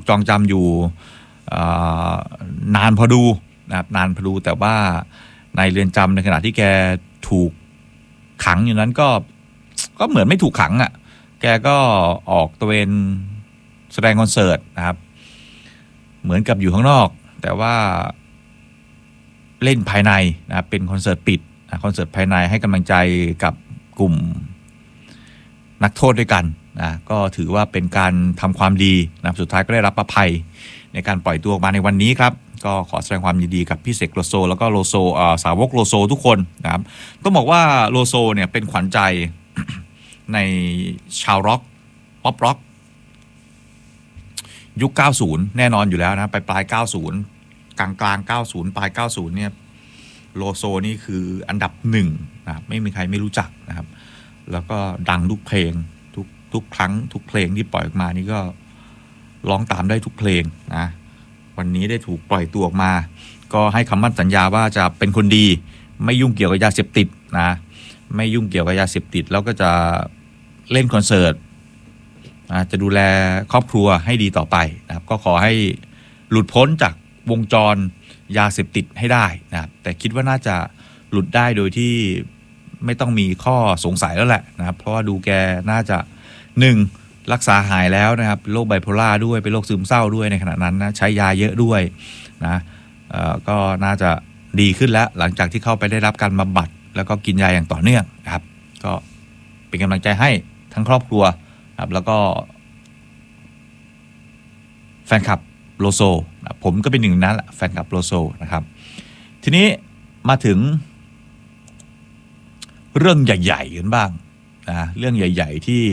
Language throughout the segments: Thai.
จองจำอยู่นานพอดูนะครับนานพอดูแต่ว่าในเรือนจำในขณะที่แกถูกขังอยู่นั้นก็เหมือนไม่ถูกขังอ่ะแกก็ออกตะเวนแสดงคอนเสิร์ตนะครับเหมือนกับอยู่ข้างนอกแต่ว่าเล่นภายในนะครับเป็นคอนเสิร์ตปิดคอนเสิร์ตภายในให้กำลังใจกับกลุ่มนักโทษด้วยกันนะก็ถือว่าเป็นการทำความดีนะครับสุดท้ายก็ได้รับอภัยในการปล่อยตัวออกมาในวันนี้ครับก็ขอแสดงความยินดีกับพี่เสกโลโซแล้วก็โลโซสาวกโลโซทุกคนนะครับต้องบอกว่าโลโซเนี่ยเป็นขวัญใจ ในชาวร็อกป๊อปร็อกยุค90แน่นอนอยู่แล้วนะปลาย90กลาง90ปลาย90เนี่ยโลโซนี่คืออันดับ1นะครับไม่มีใครไม่รู้จักนะครับแล้วก็ดังทุกเพลงทุกครั้งทุกเพลงที่ปล่อยออกมานี่ก็ร้องตามได้ทุกเพลงนะวันนี้ได้ถูกปล่อยตัวออกมาก็ให้คำมั่นสัญญาว่าจะเป็นคนดีไม่ยุ่งเกี่ยวกับยาเสพติดนะไม่ยุ่งเกี่ยวกับยาเสพติดแล้วก็จะเล่นคอนเสิร์ตจะดูแลครอบครัวให้ดีต่อไปนะครับก็ขอให้หลุดพ้นจากวงจรยาเสพติดให้ได้นะครับแต่คิดว่าน่าจะหลุดได้โดยที่ไม่ต้องมีข้อสงสัยแล้วแหละนะครับเพราะว่าดูแกน่าจะ1รักษาหายแล้วนะครับโรคไบโพล่าด้วยเป็นโรคซึมเศร้าด้วยในขณะนั้นนะใช้ยาเยอะด้วยนะก็น่าจะดีขึ้นแล้วหลังจากที่เข้าไปได้รับการบำบัดแล้วก็กินยาอย่างต่อเนื่องนะครับก็เป็นกำลังใจให้ทั้งครอบครัวครับแล้วก็แฟนคลับโลโซผมก็เป็นหนึ่งนั้นแหละแฟนคลับโลโซนะครับทีนี้มาถึงเรื่องใหญ่ๆกันบ้างนะเรื่องใหญ่ๆที่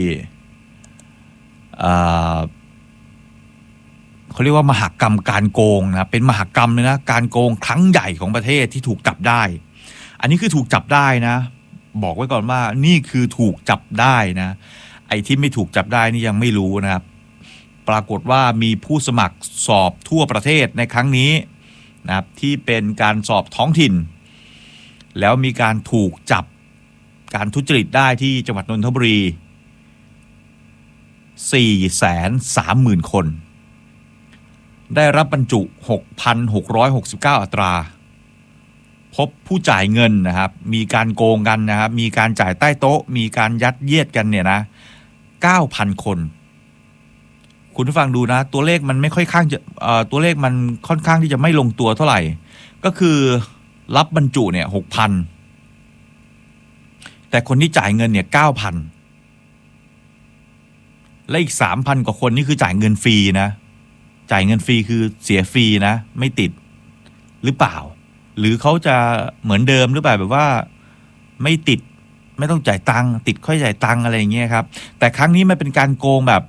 เขาเรียกว่ามหกรรมการโกงนะเป็นมหกรรมเลยนะการโกงครั้งใหญ่ของประเทศที่ถูกจับได้อันนี้คือถูกจับได้นะบอกไว้ก่อนว่านี่คือถูกจับได้นะไอ้ที่ไม่ถูกจับได้นี่ยังไม่รู้นะครับปรากฏว่ามีผู้สมัครสอบทั่วประเทศในครั้งนี้นะครับที่เป็นการสอบท้องถิ่นแล้วมีการถูกจับการทุจริตได้ที่จังหวัดนนทบุรี 430,000 คนได้รับบรรจุ 6,669 อัตราพบผู้จ่ายเงินนะครับมีการโกงกันนะครับมีการจ่ายใต้โต๊ะมีการยัดเยียดกันเนี่ยนะ 9,000 คนคุณผู้ฟังดูนะตัวเลขมันไม่ค่อยข้างจะตัวเลขมันค่อนข้างที่จะไม่ลงตัวเท่าไหร่ก็คือรับบรรจุเนี่ย 6,000 แต่คนที่จ่ายเงินเนี่ย 9,000 และอีก 3,000 กว่าคนนี่คือจ่ายเงินฟรีนะจ่ายเงินฟรีคือเสียฟรีนะไม่ติดหรือเปล่าหรือเขาจะเหมือนเดิมหรือเปล่าแบบว่าไม่ติดไม่ต้องจ่ายตังค์ติดค่อยจ่ายตังค์อะไรอย่างเงี้ยครับแต่ครั้งนี้มันเป็นการโกงแบบ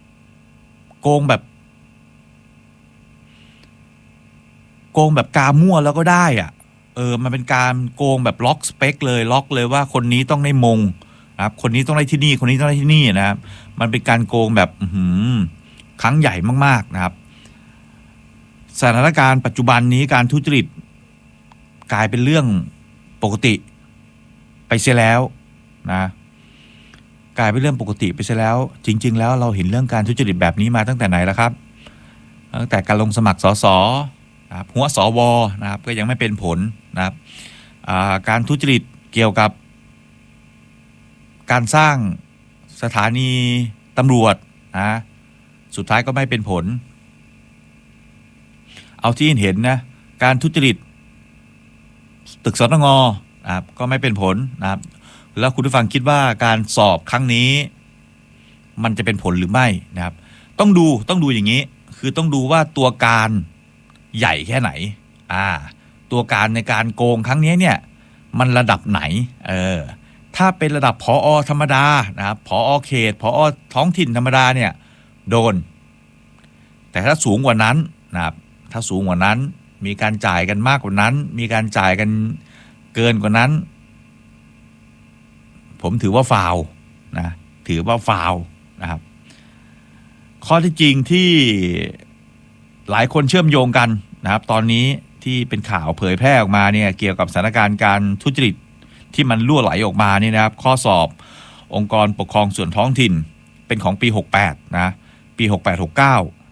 กามั่วแล้วก็ได้อะมันเป็นการโกงแบบล็อกสเปคเลยล็อกเลยว่าคนนี้ต้องได้มงนะครับคนนี้ต้องได้ที่นี่คนนี้ต้องได้ที่นี่นะครับมันเป็นการโกงแบบครั้งใหญ่มากๆนะครับสถานการณ์ปัจจุบันนี้การทุจริตกลายเป็นเรื่องปกติไปเสียแล้วนะกลายเป็นเรื่องปกติไปเสียแล้วจริงๆแล้วเราเห็นเรื่องการทุจริตแบบนี้มาตั้งแต่ไหนแล้วครับตั้งแต่การลงสมัครสสนะครับหัวสวนะครับก็ยังไม่เป็นผลนะครับการทุจริตเกี่ยวกับการสร้างสถานีตำรวจนะสุดท้ายก็ไม่เป็นผลเอาที่เห็นนะการทุจริตตึกสตงนะครับก็ไม่เป็นผลนะครับแล้วคุณผู้ฟังคิดว่าการสอบครั้งนี้มันจะเป็นผลหรือไม่นะครับต้องดูอย่างนี้คือต้องดูว่าตัวการใหญ่แค่ไหนตัวการในการโกงครั้งนี้เนี่ยมันระดับไหนถ้าเป็นระดับผอ.ธรรมดานะครับผอ.เขตผอ.ท้องถิ่นธรรมดาเนี่ยโดนแต่ถ้าสูงกว่านั้นนะครับถ้าสูงกว่านั้นมีการจ่ายกันมากกว่านั้นมีการจ่ายกันเกินกว่านั้นผมถือว่าฟาวนะถือว่าฟาวนะครับข้อที่จริงที่หลายคนเชื่อมโยงกันนะครับตอนนี้ที่เป็นข่าวเผยแพร่ออกมาเนี่ยเกี่ยวกับสถานการณ์การทุจริตที่มันรั่วไหลออกมานี่นะครับข้อสอบองค์กรปกครองส่วนท้องถิ่นเป็นของปี68นะปี68-69